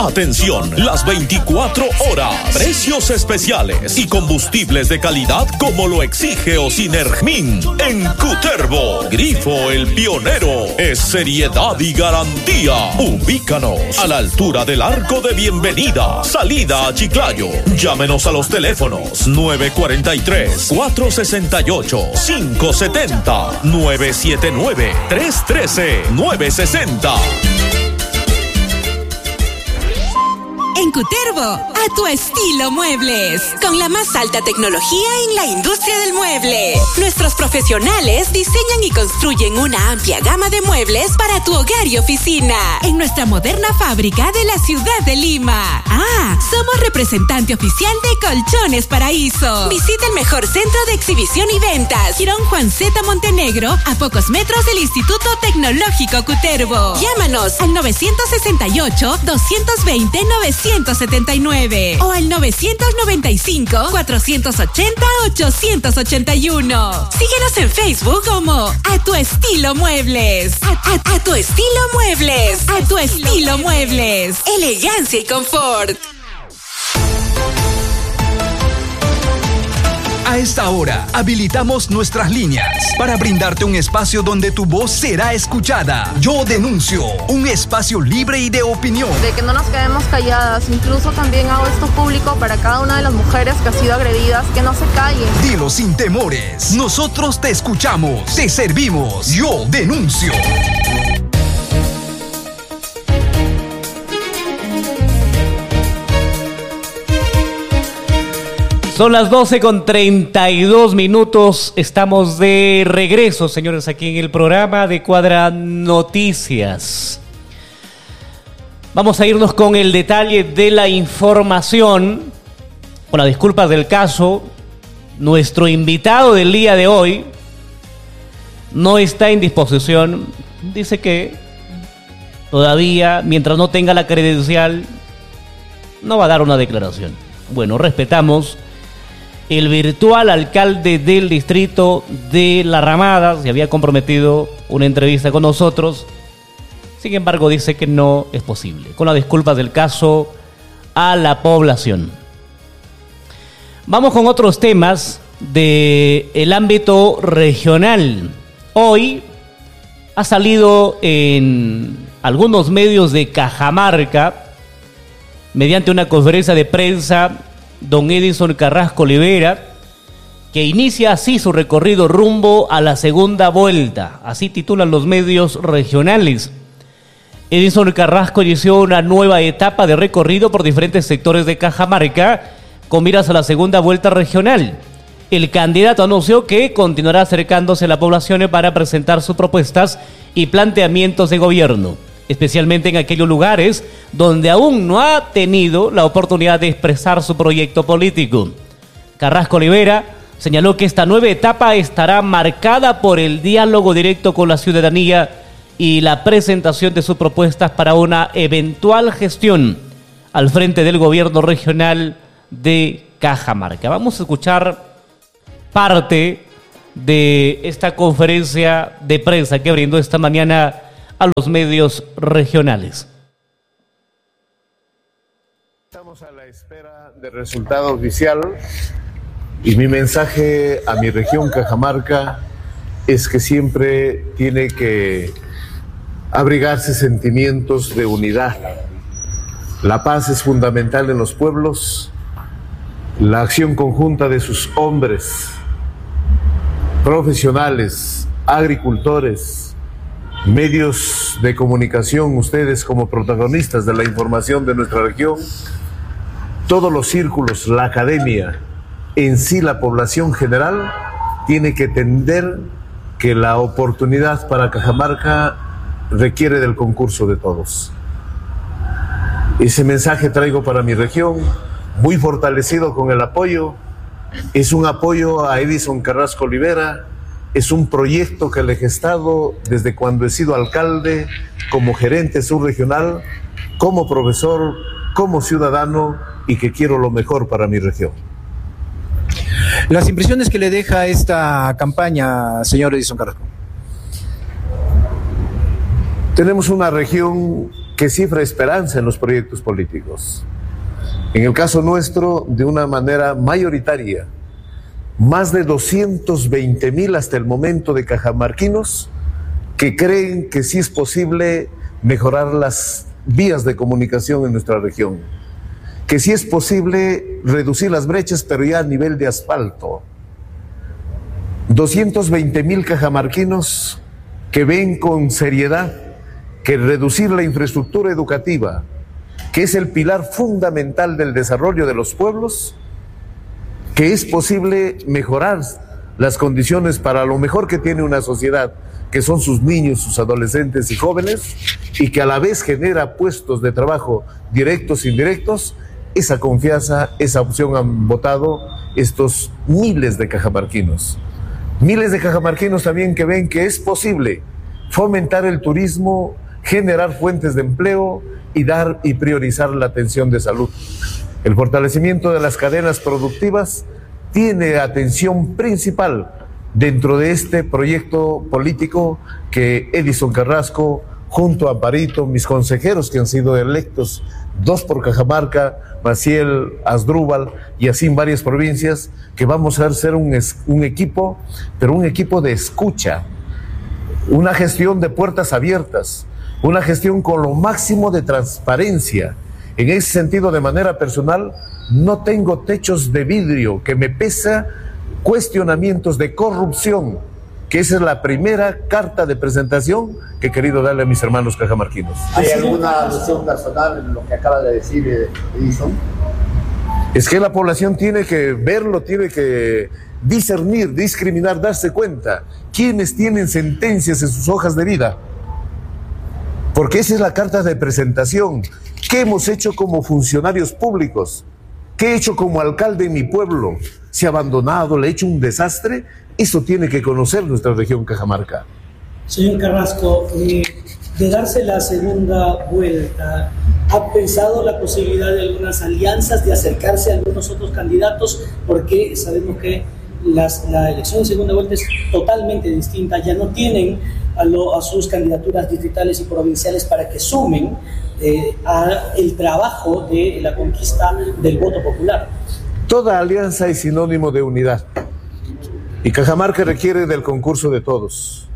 Atención, las 24 horas. Precios especiales y combustibles de calidad como lo exige Osinermin. En Cutervo, Grifo el Pionero. Es seriedad y garantía. Ubícanos a la altura del Arco de Bienvenida. Salida a Chiclayo. Llámenos a los teléfonos 943-468-570, 979-313-960. En Cutervo, a tu estilo muebles, con la más alta tecnología en la industria del mueble. Nuestros profesionales diseñan y construyen una amplia gama de muebles para tu hogar y oficina, en nuestra moderna fábrica de la ciudad de Lima. Somos representante oficial de Colchones Paraíso. Visita el mejor centro de exhibición y ventas, Girón Juan Z. Montenegro, a pocos metros del Instituto Tecnológico Cutervo. Llámanos al 960-220-979 o al 995-480-881. Síguenos en Facebook como A Tu Estilo Muebles. A Tu Estilo Muebles. A Tu Estilo Muebles. Elegancia y confort. A esta hora, habilitamos nuestras líneas para brindarte un espacio donde tu voz será escuchada. Yo denuncio, un espacio libre y de opinión. De que no nos quedemos calladas. Incluso también hago esto público para cada una de las mujeres que ha sido agredidas, que no se callen. Dilo sin temores. Nosotros te escuchamos, te servimos. Yo denuncio. Son las 12:32. Estamos de regreso, señores, aquí en el programa de Cuadra Noticias. Vamos a irnos con el detalle de la información. Con las disculpas del caso, nuestro invitado del día de hoy no está en disposición. Dice que todavía, mientras no tenga la credencial, no va a dar una declaración. Bueno, respetamos. El virtual alcalde del distrito de La Ramada se había comprometido una entrevista con nosotros. Sin embargo, dice que no es posible. Con las disculpas del caso a la población. Vamos con otros temas del ámbito regional. Hoy ha salido en algunos medios de Cajamarca, mediante una conferencia de prensa, don Edison Carrasco Olivera, que inicia así su recorrido rumbo a la segunda vuelta. Así titulan los medios regionales. Edison Carrasco inició una nueva etapa de recorrido por diferentes sectores de Cajamarca con miras a la segunda vuelta regional. El candidato anunció que continuará acercándose a la población para presentar sus propuestas y planteamientos de gobierno, especialmente en aquellos lugares donde aún no ha tenido la oportunidad de expresar su proyecto político. Carrasco Olivera señaló que esta nueva etapa estará marcada por el diálogo directo con la ciudadanía y la presentación de sus propuestas para una eventual gestión al frente del gobierno regional de Cajamarca. Vamos a escuchar parte de esta conferencia de prensa que brindó esta mañana a los medios regionales. Estamos a la espera del resultado oficial y mi mensaje a mi región Cajamarca es que siempre tiene que abrigarse sentimientos de unidad. La paz es fundamental en los pueblos, la acción conjunta de sus hombres, profesionales, agricultores, medios de comunicación, ustedes como protagonistas de la información de nuestra región, todos los círculos, la academia, en sí la población general, tiene que entender que la oportunidad para Cajamarca requiere del concurso de todos. Ese mensaje traigo para mi región, muy fortalecido con el apoyo. Es un apoyo a Edison Carrasco Olivera, es un proyecto que le he gestado desde cuando he sido alcalde, como gerente subregional, como profesor, como ciudadano, y que quiero lo mejor para mi región. Las impresiones que le deja esta campaña, señor Edison Carrasco. Tenemos una región que cifra esperanza en los proyectos políticos. En el caso nuestro, de una manera mayoritaria, más de 220,000 hasta el momento de cajamarquinos que creen que sí es posible mejorar las vías de comunicación en nuestra región, que sí es posible reducir las brechas, pero ya a nivel de asfalto. 220,000 cajamarquinos que ven con seriedad que reducir la infraestructura educativa, que es el pilar fundamental del desarrollo de los pueblos, que es posible mejorar las condiciones para lo mejor que tiene una sociedad, que son sus niños, sus adolescentes y jóvenes, y que a la vez genera puestos de trabajo directos e indirectos. Esa confianza, esa opción han votado estos miles de cajamarquinos. Miles de cajamarquinos también que ven que es posible fomentar el turismo, generar fuentes de empleo y dar y priorizar la atención de salud. El fortalecimiento de las cadenas productivas tiene atención principal dentro de este proyecto político que Edison Carrasco, junto a Amparito, mis consejeros que han sido electos, 2 por Cajamarca, Maciel, Asdrúbal y así en varias provincias, que vamos a hacer un equipo, pero un equipo de escucha, una gestión de puertas abiertas, una gestión con lo máximo de transparencia. En ese sentido, de manera personal, no tengo techos de vidrio que me pesa cuestionamientos de corrupción, que esa es la primera carta de presentación que he querido darle a mis hermanos cajamarquinos. ¿Hay alguna alusión personal en lo que acaba de decir Edison? Es que la población tiene que verlo, tiene que discernir, discriminar, darse cuenta quiénes tienen sentencias en sus hojas de vida. Porque esa es la carta de presentación. ¿Qué hemos hecho como funcionarios públicos? ¿Qué he hecho como alcalde en mi pueblo? ¿Se ha abandonado? ¿Le he hecho un desastre? Eso tiene que conocer nuestra región Cajamarca. Señor Carrasco, de darse la segunda vuelta, ¿ha pensado la posibilidad de algunas alianzas, de acercarse a algunos otros candidatos? Porque sabemos que la elección de segunda vuelta es totalmente distinta, ya no tienen a sus candidaturas distritales y provinciales para que sumen al trabajo de la conquista del voto popular. Toda alianza es sinónimo de unidad y Cajamarca requiere del concurso de todos.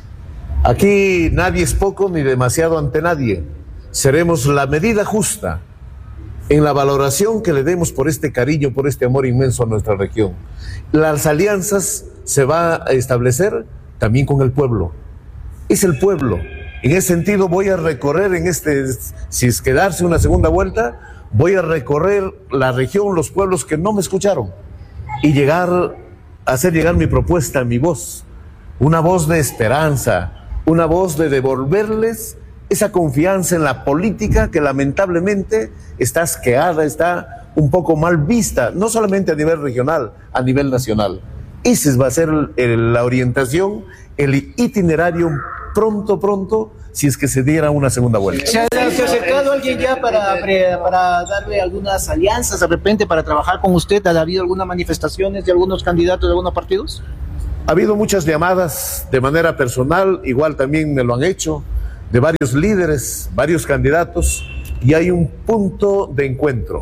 Aquí nadie es poco ni demasiado ante nadie. Seremos la medida justa en la valoración que le demos por este cariño, por este amor inmenso a nuestra región. Las alianzas se va a establecer también con el pueblo. Es el pueblo. En ese sentido voy a recorrer si es que darse una segunda vuelta, voy a recorrer la región, los pueblos que no me escucharon y hacer llegar mi propuesta, mi voz, una voz de esperanza, una voz de devolverles esa confianza en la política que lamentablemente está asqueada, está un poco mal vista, no solamente a nivel regional, a nivel nacional. Esa va a ser la orientación, el itinerario pronto, si es que se diera una segunda vuelta. ¿Se ha acercado alguien ya para darle algunas alianzas de repente para trabajar con usted? ¿Ha habido algunas manifestaciones de algunos candidatos de algunos partidos? Ha habido muchas llamadas de manera personal, igual también me lo han hecho, de varios líderes, varios candidatos, y hay un punto de encuentro.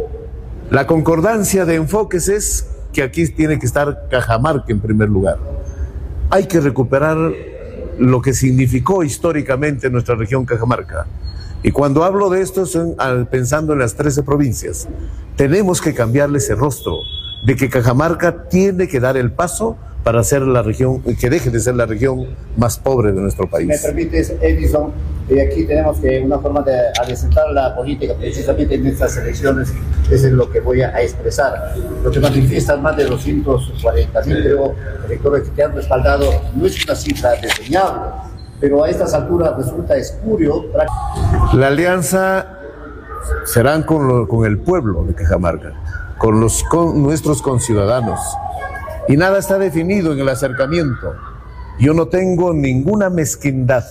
La concordancia de enfoques es que aquí tiene que estar Cajamarca en primer lugar. Hay que recuperar lo que significó históricamente nuestra región Cajamarca. Y cuando hablo de esto, estoy pensando en las 13 provincias. Tenemos que cambiarle ese rostro de que Cajamarca tiene que dar el paso para ser la región, que deje de ser la región más pobre de nuestro país. Me permites, Edison, aquí tenemos que una forma de adecentar la política, precisamente en estas elecciones, eso es lo que voy a expresar. Lo que manifiestan más de 240,000, creo, electores que te han respaldado, no es una cifra desdeñable, pero a estas alturas resulta espurio. La alianza serán con el pueblo de Cajamarca, con nuestros conciudadanos. Y nada está definido en el acercamiento. Yo no tengo ninguna mezquindad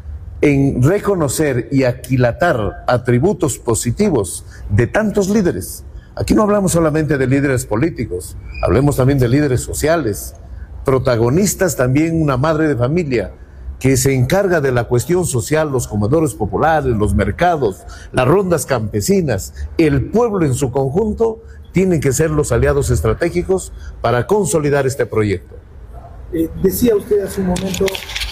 en reconocer y aquilatar atributos positivos de tantos líderes. Aquí no hablamos solamente de líderes políticos, hablemos también de líderes sociales, protagonistas también, una madre de familia que se encarga de la cuestión social, los comedores populares, los mercados, las rondas campesinas, el pueblo en su conjunto, tienen que ser los aliados estratégicos para consolidar este proyecto. Decía usted hace un momento,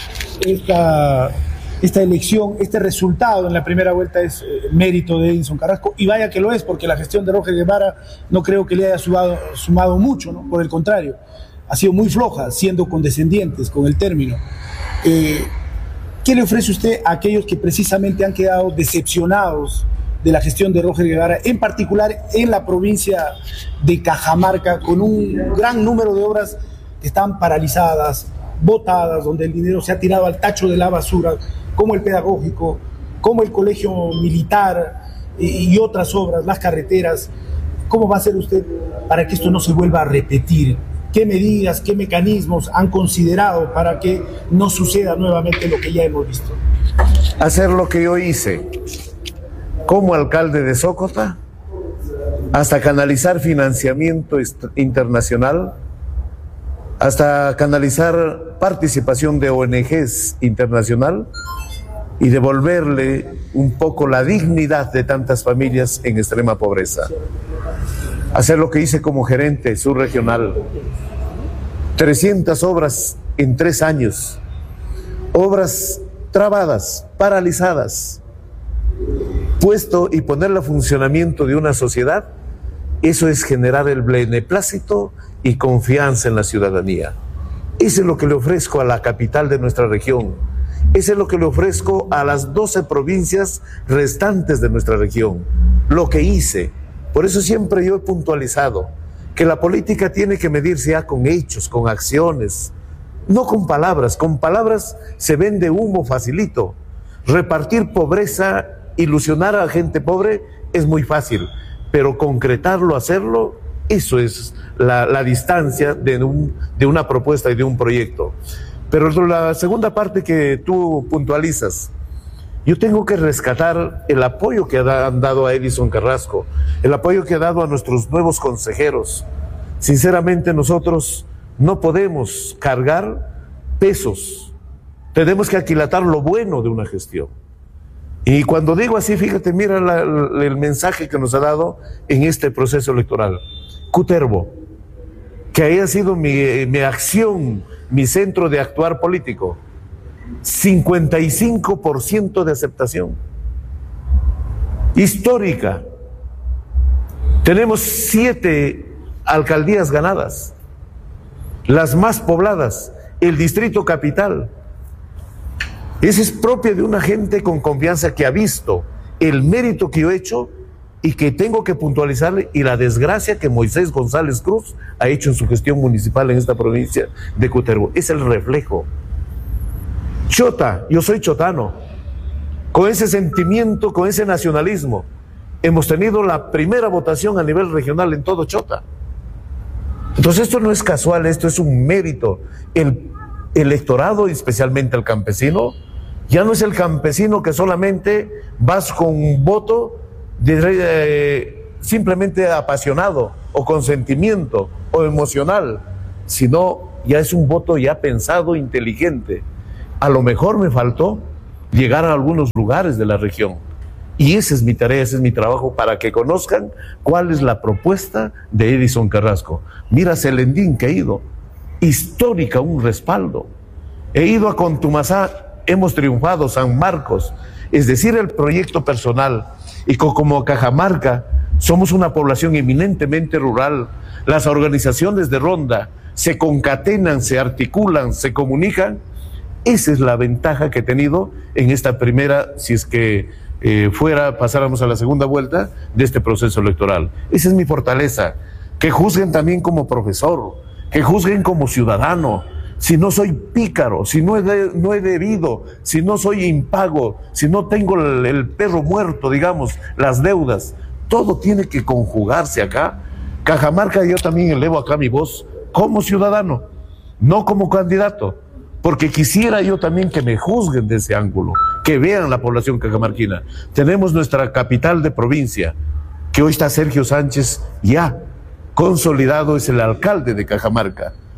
esta elección, este resultado en la primera vuelta es mérito de Edison Carrasco, y vaya que lo es, porque la gestión de Roger Guevara no creo que le haya sumado mucho, ¿no? Por el contrario, ha sido muy floja, siendo condescendientes con el término. ¿Qué le ofrece usted a aquellos que precisamente han quedado decepcionados de la gestión de Roger Guevara, en particular en la provincia de Cajamarca, con un gran número de obras que están paralizadas, botadas, donde el dinero se ha tirado al tacho de la basura, como el pedagógico, como el colegio militar y otras obras, las carreteras? ¿Cómo va a hacer usted para que esto no se vuelva a repetir? ¿Qué medidas, qué mecanismos han considerado para que no suceda nuevamente lo que ya hemos visto? Hacer lo que yo hice como alcalde de Zócota, hasta canalizar financiamiento internacional, hasta canalizar participación de ONGs internacional y devolverle un poco la dignidad de tantas familias en extrema pobreza. Hacer lo que hice como gerente subregional, 300 obras en 3 años, obras trabadas, paralizadas, puesto y ponerle a funcionamiento de una sociedad. Eso es generar el beneplácito y confianza en la ciudadanía. Eso es lo que le ofrezco a la capital de nuestra región. Eso es lo que le ofrezco a las 12 provincias restantes de nuestra región. Lo que hice. Por eso siempre yo he puntualizado que la política tiene que medirse ya con hechos, con acciones, no con palabras. Con palabras se vende humo facilito. Repartir pobreza, ilusionar a la gente pobre es muy fácil, pero concretarlo, hacerlo, eso es la distancia de una propuesta y de un proyecto. Pero la segunda parte que tú puntualizas, yo tengo que rescatar el apoyo que han dado a Edison Carrasco, el apoyo que ha dado a nuestros nuevos consejeros. Sinceramente, nosotros no podemos cargar pesos, tenemos que aquilatar lo bueno de una gestión. Y cuando digo así, fíjate, mira el mensaje que nos ha dado en este proceso electoral. Cutervo, que haya sido mi acción, mi centro de actuar político, 55% de aceptación. Histórica. Tenemos 7 alcaldías ganadas, las más pobladas, el distrito capital. Esa es propia de una gente con confianza que ha visto el mérito que yo he hecho y que tengo que puntualizarle, y la desgracia que Moisés González Cruz ha hecho en su gestión municipal en esta provincia de Cutervo. Es el reflejo. Chota, yo soy chotano, con ese sentimiento, con ese nacionalismo. Hemos tenido la primera votación a nivel regional en todo Chota. Entonces esto no es casual, esto es un mérito. El electorado, especialmente el campesino, ya no es el campesino que solamente vas con un voto simplemente apasionado o con sentimiento o emocional, sino ya es un voto ya pensado, inteligente. A lo mejor me faltó llegar a algunos lugares de la región, y esa es mi tarea, ese es mi trabajo, para que conozcan cuál es la propuesta de Edison Carrasco. Mira Celendín, que he ido, histórica, un respaldo. He ido a Contumazá, hemos triunfado, San Marcos, es decir, el proyecto personal. Y como Cajamarca somos una población eminentemente rural, las organizaciones de ronda se concatenan, se articulan, se comunican. Esa es la ventaja que he tenido en esta primera, si es que pasáramos a la segunda vuelta de este proceso electoral. Esa es mi fortaleza. Que juzguen también como profesor, que juzguen como ciudadano. Si no soy pícaro, si no he debido, si no soy impago, si no tengo el perro muerto, digamos, las deudas, todo tiene que conjugarse acá. Cajamarca, yo también elevo acá mi voz como ciudadano, no como candidato, porque quisiera yo también que me juzguen de ese ángulo, que vean la población cajamarquina. Tenemos nuestra capital de provincia, que hoy está Sergio Sánchez ya consolidado, es el alcalde de Cajamarca.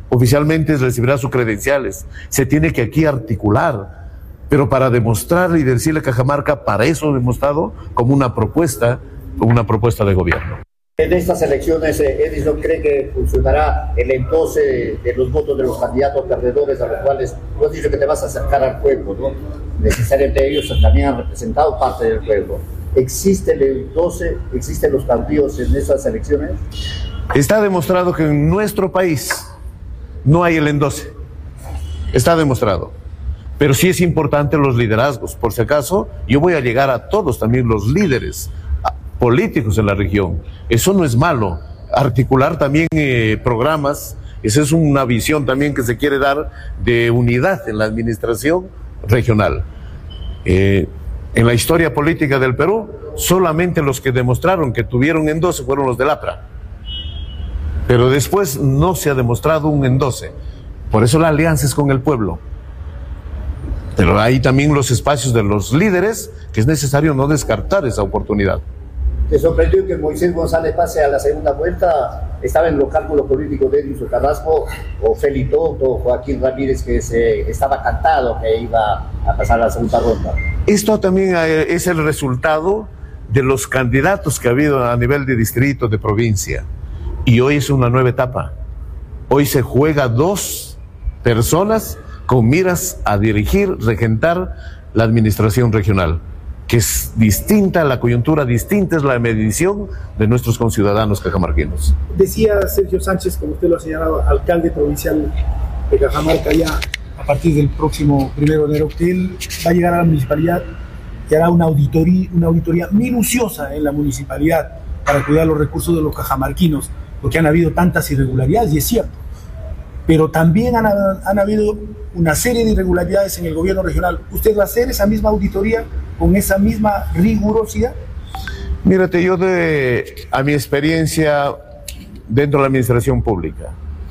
Oficialmente recibirá sus credenciales. Se tiene que aquí articular, pero para demostrar y decirle a Cajamarca, para eso hemos estado como una propuesta de gobierno. En estas elecciones, Edison cree que funcionará el endose de los votos de los candidatos perdedores, a los cuales tú has dicho que te vas a acercar al pueblo, ¿no? Necesariamente ellos también han representado parte del pueblo. ¿Existe el endose, existen los caudillos en estas elecciones? Está demostrado que en nuestro país no hay el endose. Está demostrado. Pero sí es importante los liderazgos. Por si acaso, yo voy a llegar a todos también los líderes políticos en la región. Eso no es malo. Articular también programas, esa es una visión también que se quiere dar de unidad en la administración regional. En la historia política del Perú, solamente los que demostraron que tuvieron endose fueron los del APRA. Pero después no se ha demostrado un endose. Por eso la alianza es con el pueblo. Pero hay también los espacios de los líderes que es necesario no descartar esa oportunidad. ¿Te sorprendió que Moisés González pase a la segunda vuelta? ¿Estaba en los cálculos políticos de Edison Carrasco o Félix Toto o Joaquín Ramírez, que estaba cantado que iba a pasar a la segunda ronda? Esto también es el resultado de los candidatos que ha habido a nivel de distrito, de provincia. Y hoy es una nueva etapa. Hoy se juega 2 personas con miras a dirigir, regentar la administración regional, que es distinta, la coyuntura distinta, es la medición de nuestros conciudadanos cajamarquinos. Decía Sergio Sánchez, como usted lo ha señalado, alcalde provincial de Cajamarca, ya a partir del próximo 1 de enero, que él va a llegar a la municipalidad y hará una auditoría minuciosa en la municipalidad para cuidar los recursos de los cajamarquinos, porque han habido tantas irregularidades, y es cierto. Pero también han habido una serie de irregularidades en el gobierno regional. ¿Usted va a hacer esa misma auditoría con esa misma rigurosidad? Mírate, yo a mi experiencia dentro de la administración pública,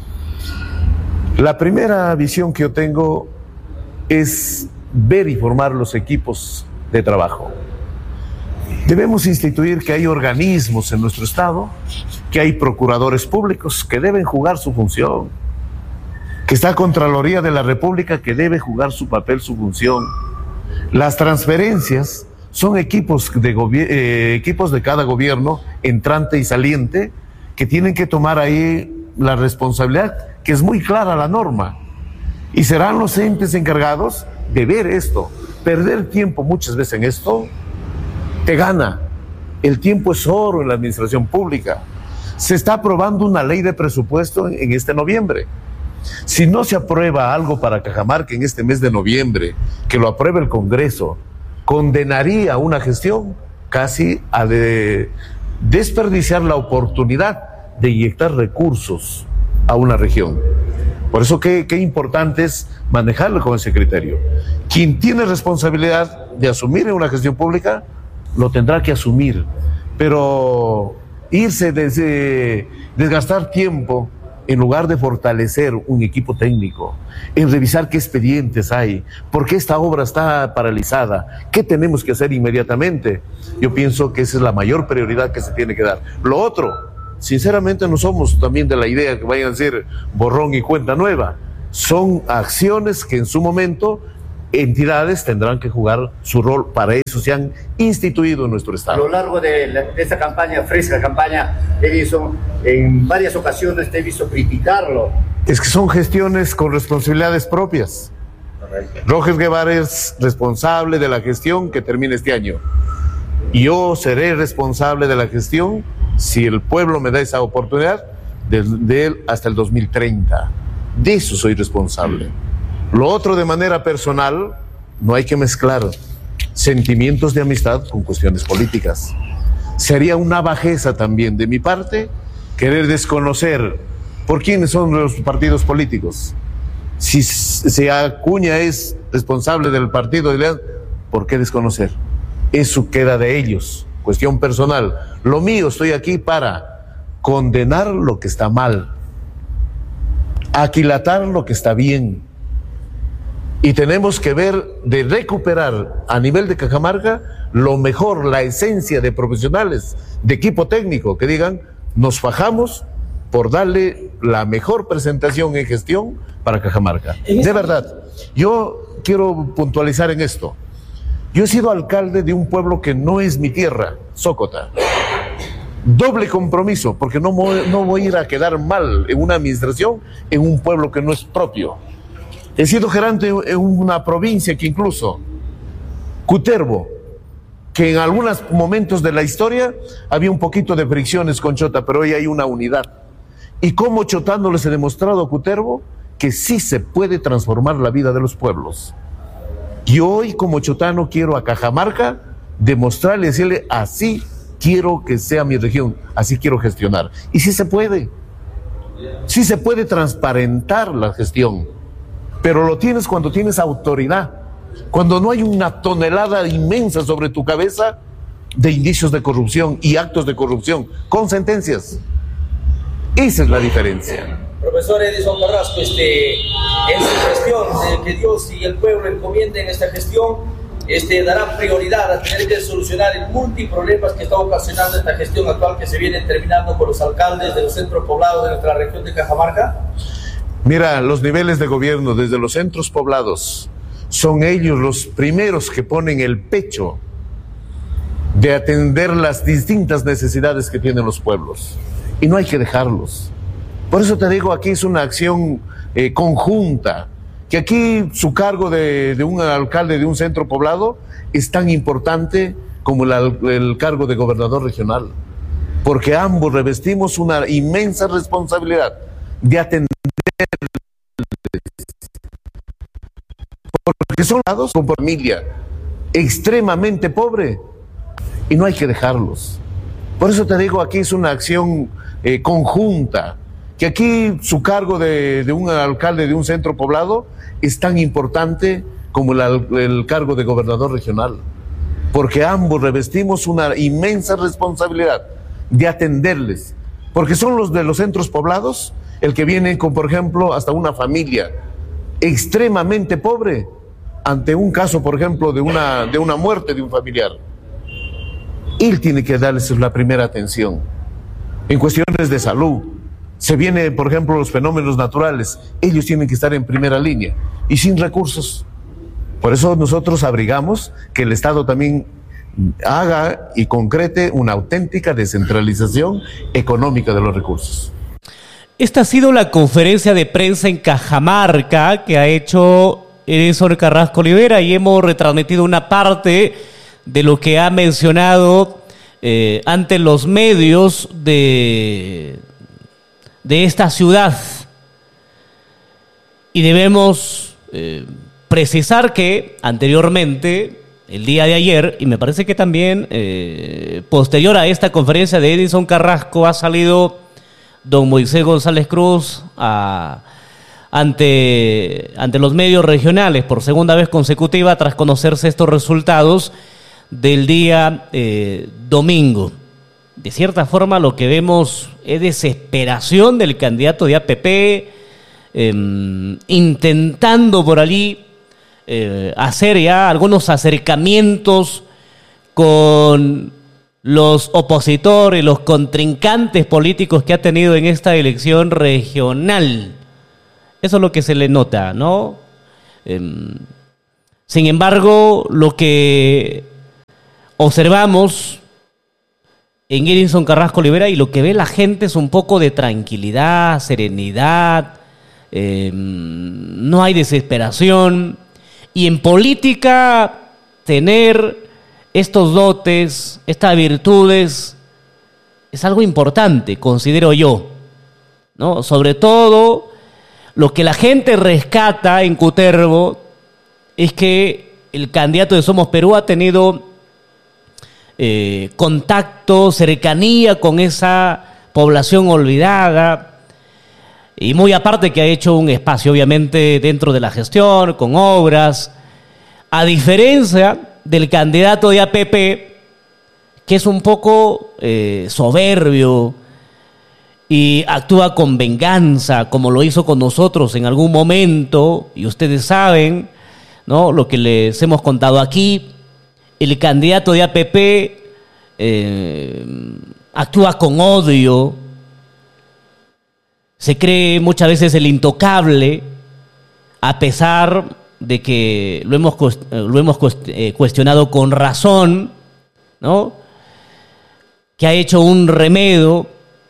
la primera visión que yo tengo es ver y formar los equipos de trabajo. Debemos instituir que hay organismos en nuestro estado, que hay procuradores públicos que deben jugar su función, que está Contraloría de la República que debe jugar su papel, su función. Las transferencias son equipos de cada gobierno, entrante y saliente, que tienen que tomar ahí la responsabilidad, que es muy clara la norma. Y serán los entes encargados de ver esto. Perder tiempo muchas veces en esto te gana. El tiempo es oro en la administración pública. Se está aprobando una ley de presupuesto en este noviembre. Si no se aprueba algo para Cajamarca en este mes de noviembre, que lo apruebe el Congreso, condenaría una gestión casi a desperdiciar la oportunidad de inyectar recursos a una región. Por eso qué importante es manejarlo con ese criterio. Quien tiene responsabilidad de asumir en una gestión pública, lo tendrá que asumir, pero irse desgastar tiempo en lugar de fortalecer un equipo técnico, en revisar qué expedientes hay, por qué esta obra está paralizada, qué tenemos que hacer inmediatamente. Yo pienso que esa es la mayor prioridad que se tiene que dar. Lo otro, sinceramente no somos también de la idea que vayan a ser borrón y cuenta nueva. Son acciones que en su momento entidades tendrán que jugar su rol, para eso se han instituido en nuestro estado. A lo largo de esta campaña, fresca campaña, Edison, en varias ocasiones te he visto criticarlo. Es que son gestiones con responsabilidades propias. Correcto. Rojas Guevara es responsable de la gestión que termina este año. Yo seré responsable de la gestión, si el pueblo me da esa oportunidad, de él hasta el 2030. De eso soy responsable. Lo otro, de manera personal, no hay que mezclar sentimientos de amistad con cuestiones políticas. Sería una bajeza también de mi parte querer desconocer por quiénes son los partidos políticos. Si Acuña es responsable del partido de León, ¿por qué desconocer? Eso queda de ellos, cuestión personal. Lo mío, estoy aquí para condenar lo que está mal, aquilatar lo que está bien. Y tenemos que ver de recuperar a nivel de Cajamarca lo mejor, la esencia de profesionales, de equipo técnico, que digan, nos fajamos por darle la mejor presentación en gestión para Cajamarca. De verdad, yo quiero puntualizar en esto. Yo he sido alcalde de un pueblo que no es mi tierra, Zócota. Doble compromiso, porque no voy a ir a quedar mal en una administración en un pueblo que no es propio. He sido gerente en una provincia que incluso, Cutervo, que en algunos momentos de la historia había un poquito de fricciones con Chota, pero hoy hay una unidad. Y como chotano les he demostrado a Cutervo que sí se puede transformar la vida de los pueblos. Y hoy como chotano quiero a Cajamarca demostrarle, decirle, así quiero que sea mi región, así quiero gestionar. Y sí se puede transparentar la gestión, pero lo tienes cuando tienes autoridad, cuando no hay una tonelada inmensa sobre tu cabeza de indicios de corrupción y actos de corrupción, con sentencias. Esa es la diferencia. Profesor Edison Carrasco, en su gestión, que Dios y el pueblo encomienden esta gestión, darán prioridad a tener que solucionar el multiproblemas que está ocasionando esta gestión actual que se viene terminando con los alcaldes de los centros poblados de nuestra región de Cajamarca. Mira, los niveles de gobierno desde los centros poblados son ellos los primeros que ponen el pecho de atender las distintas necesidades que tienen los pueblos. Y no hay que dejarlos. Por eso te digo, aquí es una acción conjunta, que aquí su cargo de un alcalde de un centro poblado es tan importante como el cargo de gobernador regional, porque ambos revestimos una inmensa responsabilidad de atender, porque son lados con familia extremadamente pobre y no hay que dejarlos. Por eso te digo, aquí es una acción conjunta, que aquí su cargo de un alcalde de un centro poblado es tan importante como el cargo de gobernador regional, porque ambos revestimos una inmensa responsabilidad de atenderles, porque son los de los centros poblados el que vienen con, por ejemplo, hasta una familia extremadamente pobre ante un caso, por ejemplo, de una muerte de un familiar. Él tiene que darles la primera atención. En cuestiones de salud, se viene, por ejemplo, los fenómenos naturales, ellos tienen que estar en primera línea y sin recursos. Por eso nosotros abrigamos que el Estado también haga y concrete una auténtica descentralización económica de los recursos. Esta ha sido la conferencia de prensa en Cajamarca que ha hecho Edison Carrasco Olivera y hemos retransmitido una parte de lo que ha mencionado ante los medios de esta ciudad. Y debemos precisar que anteriormente, el día de ayer, y me parece que también posterior a esta conferencia de Edison Carrasco, ha salido don Moisés González Cruz ante los medios regionales por segunda vez consecutiva tras conocerse estos resultados del día domingo. De cierta forma lo que vemos es desesperación del candidato de APP, intentando por allí hacer ya algunos acercamientos con los opositores, los contrincantes políticos que ha tenido en esta elección regional. Eso es lo que se le nota, ¿no? Sin embargo, lo que observamos en Edison Carrasco Olivera y lo que ve la gente es un poco de tranquilidad, serenidad, no hay desesperación. Y en política, tener estos dotes, estas virtudes, es algo importante, considero yo, ¿no? Sobre todo, lo que la gente rescata en Cutervo es que el candidato de Somos Perú ha tenido contacto, cercanía con esa población olvidada, y muy aparte que ha hecho un espacio obviamente dentro de la gestión, con obras, a diferencia del candidato de APP, que es un poco soberbio y actúa con venganza, como lo hizo con nosotros en algún momento, y ustedes saben, ¿no?, lo que les hemos contado aquí. El candidato de APP actúa con odio, se cree muchas veces el intocable, a pesar de que lo hemos cuestionado con razón, ¿no? Que ha hecho un remedio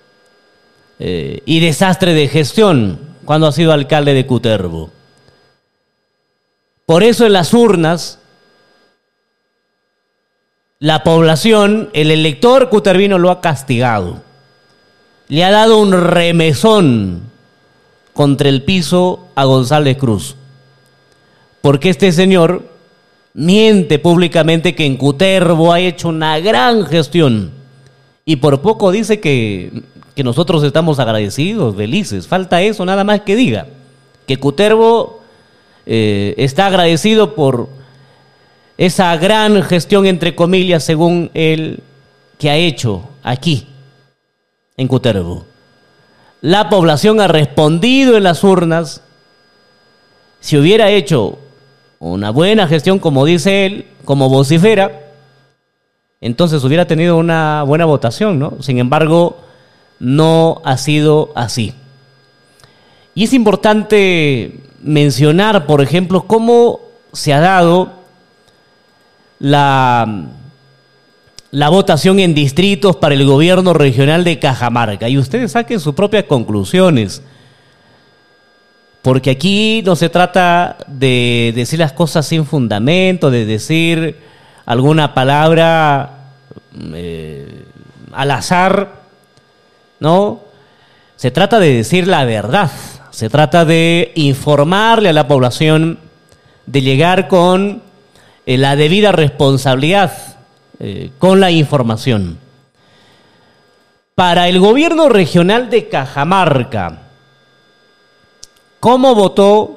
y desastre de gestión cuando ha sido alcalde de Cutervo. Por eso en las urnas, la población, el elector cutervino lo ha castigado. Le ha dado un remesón contra el piso a González Cruz. Porque este señor miente públicamente que en Cutervo ha hecho una gran gestión. Y por poco dice que nosotros estamos agradecidos, felices. Falta eso, nada más que diga. Que Cutervo está agradecido por esa gran gestión, entre comillas, según él, que ha hecho aquí, en Cutervo. La población ha respondido en las urnas. Si hubiera hecho una buena gestión, como dice él, como vocifera, entonces hubiera tenido una buena votación, ¿no? Sin embargo, no ha sido así. Y es importante mencionar, por ejemplo, cómo se ha dado la votación en distritos para el gobierno regional de Cajamarca. Y ustedes saquen sus propias conclusiones. Porque aquí no se trata de decir las cosas sin fundamento, de decir alguna palabra al azar, ¿no? Se trata de decir la verdad. Se trata de informarle a la población, de llegar con la debida responsabilidad, con la información. Para el gobierno regional de Cajamarca, ¿cómo votó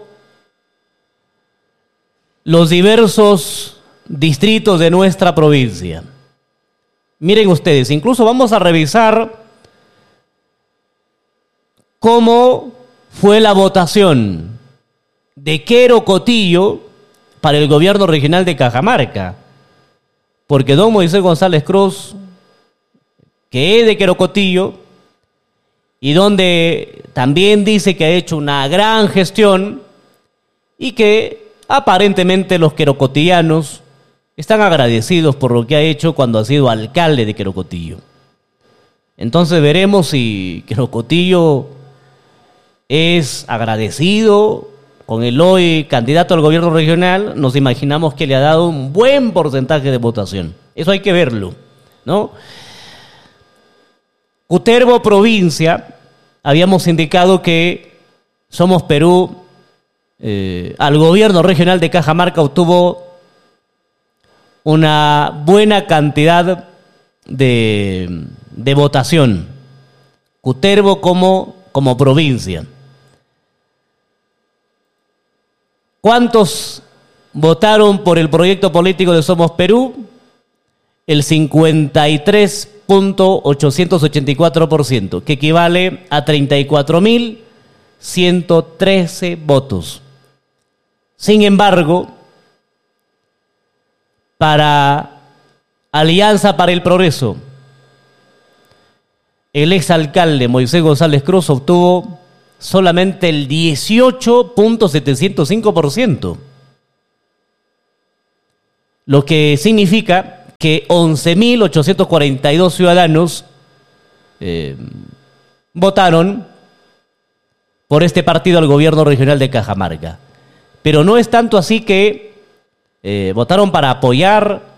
los diversos distritos de nuestra provincia? Miren ustedes, incluso vamos a revisar cómo fue la votación de Quero Cotillo para el gobierno regional de Cajamarca. Porque don Moisés González Cruz, que es de Quero Cotillo, y donde también dice que ha hecho una gran gestión y que aparentemente los querocotillanos están agradecidos por lo que ha hecho cuando ha sido alcalde de Quero Cotillo. Entonces veremos si Quero Cotillo es agradecido con el hoy candidato al gobierno regional. Nos imaginamos que le ha dado un buen porcentaje de votación. Eso hay que verlo, ¿no? Cutervo provincia, habíamos indicado que Somos Perú, al gobierno regional de Cajamarca obtuvo una buena cantidad de votación. Cutervo como provincia. ¿Cuántos votaron por el proyecto político de Somos Perú? El 53.884%, que equivale a 34.113 votos. Sin embargo, para Alianza para el Progreso, el exalcalde Moisés González Cruz obtuvo solamente el 18.705%, lo que significa que 11.842 ciudadanos votaron por este partido al gobierno regional de Cajamarca. Pero no es tanto así que votaron para apoyar